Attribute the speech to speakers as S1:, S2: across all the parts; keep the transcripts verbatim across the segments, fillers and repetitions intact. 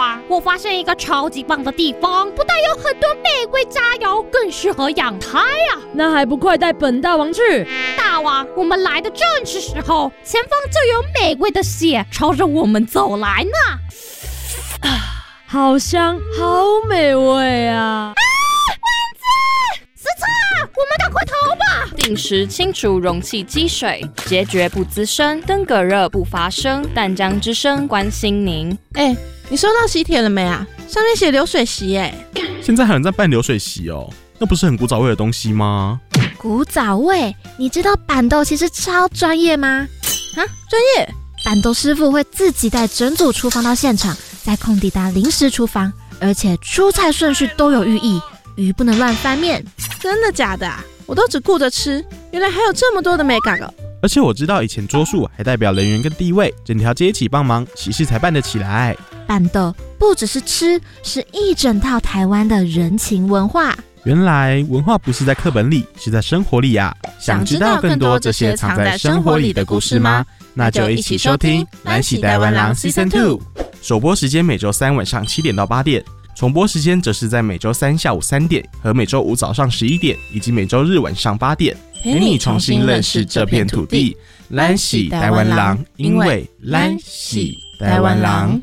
S1: 王，我发现一个超级棒的地方，不但有很多玫瑰榨油，更适合养胎啊！
S2: 那还不快带本大王去？
S1: 大王，我们来的正是时候，前方就有玫瑰的血朝着我们走来呢。
S2: 啊，好香，好美味啊！
S1: 啊，蚊子！死叉！我们赶快逃吧！
S3: 定时清除容器积水，结决不滋生，登革热不发生。淡江之声关心您。
S4: 哎、欸，你收到喜帖了没啊？上面写流水席哎、欸。
S5: 现在还有人在办流水席哦，那不是很古早味的东西吗？
S6: 古早味？你知道板豆其实超专业吗？
S4: 啊，专业？
S6: 板豆师傅会自己带整组厨房到现场，在空地搭临时厨房，而且出菜顺序都有寓意，鱼不能乱翻面。
S4: 真的假的啊？我都只顾着吃，原来还有这么多的美感哦！
S5: 而且我知道以前桌数还代表人员跟地位，整条街一起帮忙，喜事才办得起来。
S6: 板豆不只是吃，是一整套台湾的人情文化。
S5: 原来文化不是在课本里，是在生活里啊！想知道更多这些藏在生活里的故事吗？那就一起收听《咱是台湾人 Season 二》。首播时间每周三晚上七点到八点。重播时间则是在每周三下午三点和每周五早上十一点，以及每周日晚上八点，陪你重新认识这片土地。咱是台湾人，因为咱是台湾人。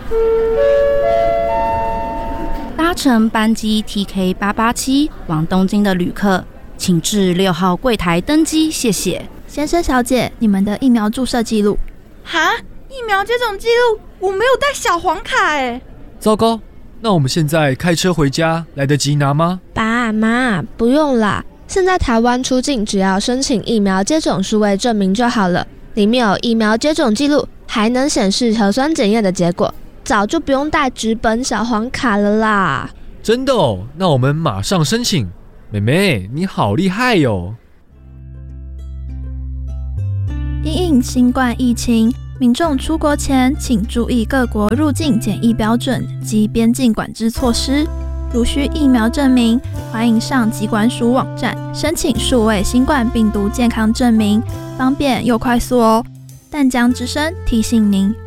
S7: 搭乘班机 T K 八八七往东京的旅客，请至六号柜台登机，谢谢。
S8: 先生小姐，你们的疫苗注射记录。
S4: 哈？疫苗接种记录？我没有带小黄卡哎。
S9: 糟糕。那我们现在开车回家，来得及拿吗？
S8: 爸妈，不用啦，现在台湾出境只要申请疫苗接种数位证明就好了，里面有疫苗接种记录，还能显示核酸检验的结果，早就不用带纸本小黄卡了啦。
S9: 真的哦？那我们马上申请。妹妹，你好厉害哟！
S8: 因应新冠疫情，民众出国前请注意各国入境检疫标准及边境管制措施。如需疫苗证明，欢迎上疾管署网站申请数位新冠病毒健康证明，方便又快速哦。淡江之声提醒您，